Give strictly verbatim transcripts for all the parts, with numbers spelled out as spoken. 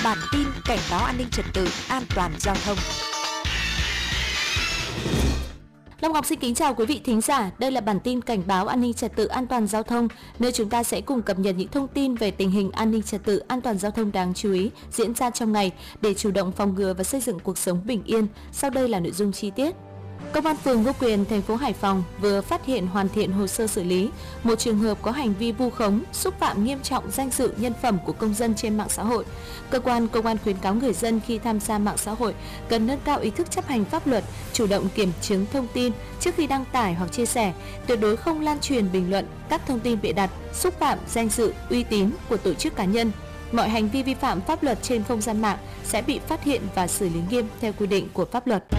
bản tin cảnh báo an ninh trật tự, an toàn giao thông. Long Ngọc xin kính chào quý vị thính giả, đây là bản tin cảnh báo an ninh trật tự an toàn giao thông, nơi chúng ta sẽ cùng cập nhật những thông tin về tình hình an ninh trật tự an toàn giao thông đáng chú ý diễn ra trong ngày để chủ động phòng ngừa và xây dựng cuộc sống bình yên. Sau đây là nội dung chi tiết. Công an phường Ngô Quyền, thành phố Hải Phòng vừa phát hiện hoàn thiện hồ sơ xử lý một trường hợp có hành vi vu khống, xúc phạm nghiêm trọng danh dự nhân phẩm của công dân trên mạng xã hội. Cơ quan công an khuyến cáo người dân khi tham gia mạng xã hội cần nâng cao ý thức chấp hành pháp luật, chủ động kiểm chứng thông tin trước khi đăng tải hoặc chia sẻ, tuyệt đối không lan truyền bình luận các thông tin bịa đặt, xúc phạm danh dự, uy tín của tổ chức cá nhân. Mọi hành vi vi phạm pháp luật trên không gian mạng sẽ bị phát hiện và xử lý nghiêm theo quy định của pháp luật.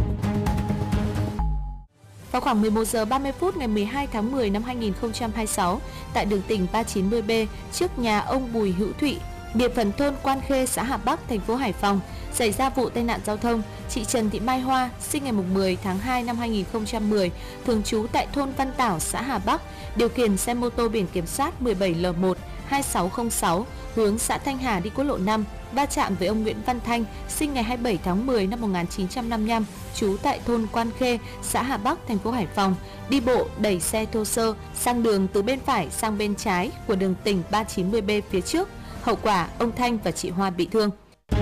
Vào khoảng mười một giờ ba mươi phút ngày mười hai tháng mười năm hai nghìn không trăm hai mươi sáu, tại đường tỉnh ba trăm chín mươi B trước nhà ông Bùi Hữu Thụy, địa phận thôn Quan Khê, xã Hà Bắc, thành phố Hải Phòng, xảy ra vụ tai nạn giao thông. Chị Trần Thị Mai Hoa, sinh ngày mười tháng hai năm hai nghìn không trăm mười, thường trú tại thôn Văn Tảo, xã Hà Bắc, điều khiển xe mô tô biển kiểm soát mười bảy L một hai sáu không sáu hướng xã Thanh Hà đi quốc lộ năm, va chạm với ông Nguyễn Văn Thanh, sinh ngày hai mươi bảy tháng mười năm một nghìn chín trăm năm mươi lăm, trú tại thôn Quan Khê, xã Hà Bắc, thành phố Hải Phòng, đi bộ đẩy xe thô sơ sang đường từ bên phải sang bên trái của đường tỉnh ba trăm chín mươi B phía trước. Hậu quả, ông Thanh và chị Hoa bị thương.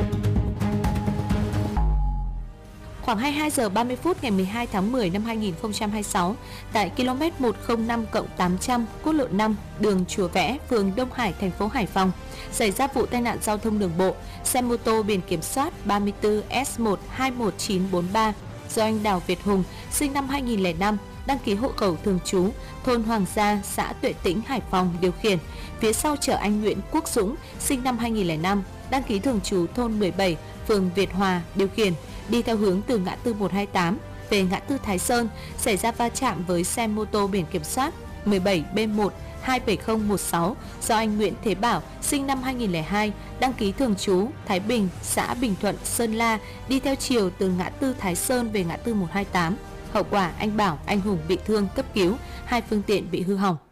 Khoảng hai mươi hai giờ ba mươi phút ngày mười hai tháng mười năm hai nghìn không trăm hai mươi sáu, tại km một không năm cộng tám trăm quốc lộ năm, đường Chùa Vẽ, phường Đông Hải, thành phố Hải Phòng, xảy ra vụ tai nạn giao thông đường bộ. Xe mô tô biển kiểm soát ba mươi tư S một hai một chín bốn ba do anh Đào Việt Hùng, sinh năm hai nghìn không trăm lẻ năm, đăng ký hộ khẩu thường trú thôn Hoàng Gia, xã Tuệ Tĩnh, Hải Phòng điều khiển. Phía sau chở anh Nguyễn Quốc Dũng, sinh năm hai nghìn không trăm lẻ năm, đăng ký thường trú thôn mười bảy, phường Việt Hòa điều khiển, đi theo hướng từ ngã tư một hai tám về ngã tư Thái Sơn, xảy ra va chạm với xe mô tô biển kiểm soát mười bảy B một hai bảy không một sáu do anh Nguyễn Thế Bảo, sinh năm hai nghìn không trăm lẻ hai, đăng ký thường trú Thái Bình, xã Bình Thuận, Sơn La, đi theo chiều từ ngã tư Thái Sơn về ngã tư một hai tám. Hậu quả, anh Bảo, anh Hùng bị thương cấp cứu, hai phương tiện bị hư hỏng.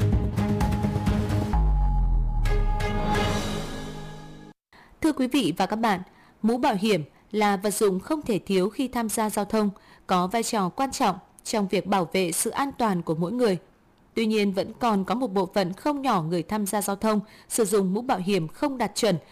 Thưa quý vị và các bạn, mũ bảo hiểm là vật dụng không thể thiếu khi tham gia giao thông, có vai trò quan trọng trong việc bảo vệ sự an toàn của mỗi người. Tuy nhiên, vẫn còn có một bộ phận không nhỏ người tham gia giao thông sử dụng mũ bảo hiểm không đạt chuẩn